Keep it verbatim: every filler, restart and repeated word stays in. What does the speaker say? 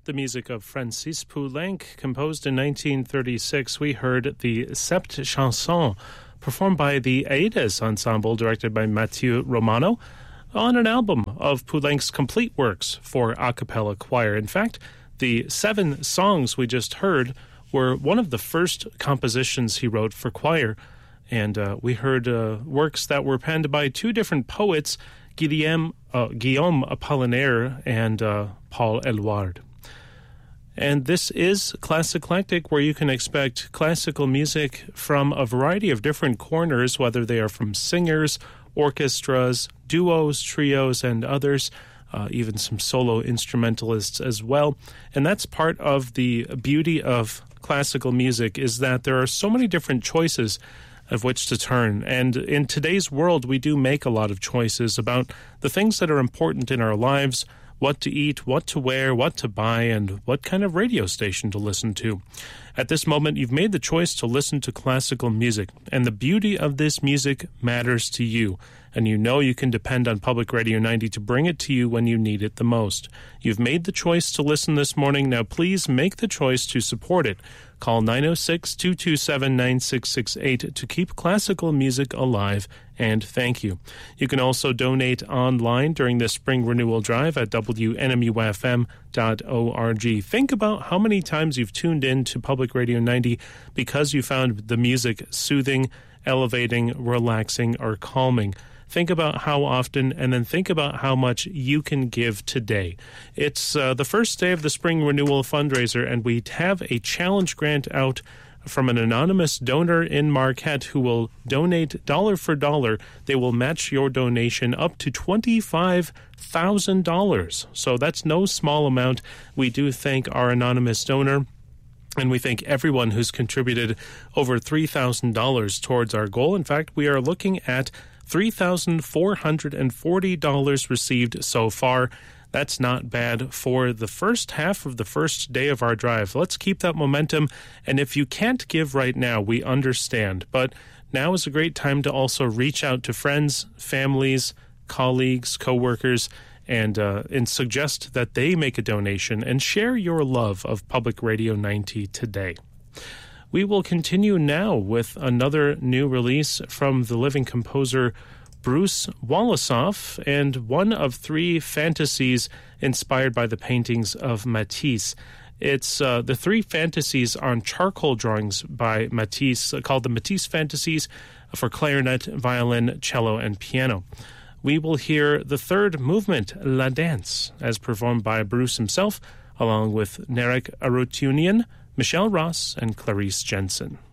the music of Francis Poulenc, composed in nineteen thirty-six. We heard the Sept Chansons, performed by the Aedes Ensemble, directed by Mathieu Romano, on an album of Poulenc's complete works for a cappella choir. In fact, the seven songs we just heard were one of the first compositions he wrote for choir, and uh, we heard uh, works that were penned by two different poets, Guillaume, uh, Guillaume Apollinaire and uh, Paul Eluard. And this is Classiclectic, where you can expect classical music from a variety of different corners, whether they are from singers, orchestras, duos, trios, and others, uh, even some solo instrumentalists as well. And that's part of the beauty of classical music, is that there are so many different choices of which to turn. And in today's world, we do make a lot of choices about the things that are important in our lives, what to eat, what to wear, what to buy, and what kind of radio station to listen to. At this moment, you've made the choice to listen to classical music, and the beauty of this music matters to you, and you know you can depend on Public Radio ninety to bring it to you when you need it the most. You've made the choice to listen this morning. Now please make the choice to support it. Call nine oh six, two two seven, nine six six eight to keep classical music alive, and thank you. You can also donate online during the spring renewal drive at W N M U F M dot org. Think about how many times you've tuned in to Public Radio ninety because you found the music soothing, elevating, relaxing, or calming. Think about how often, and then think about how much you can give today. It's uh, the first day of the Spring Renewal fundraiser, and we have a challenge grant out from an anonymous donor in Marquette who will donate dollar for dollar. They will match your donation up to twenty-five thousand dollars. So that's no small amount. We do thank our anonymous donor, and we thank everyone who's contributed over three thousand dollars towards our goal. In fact, we are looking at three thousand four hundred forty dollars received so far. That's not bad for the first half of the first day of our drive. Let's keep that momentum. And if you can't give right now, we understand. But now is a great time to also reach out to friends, families, colleagues, coworkers, and uh, and suggest that they make a donation and share your love of Public Radio ninety today. We will continue now with another new release from the living composer Bruce Wallasoff, and one of three fantasies inspired by the paintings of Matisse. It's uh, the three fantasies on charcoal drawings by Matisse, uh, called the Matisse Fantasies, for clarinet, violin, cello, and piano. We will hear the third movement, La Dance, as performed by Bruce himself, along with Narek Arutunian, Michelle Ross, and Clarice Jensen.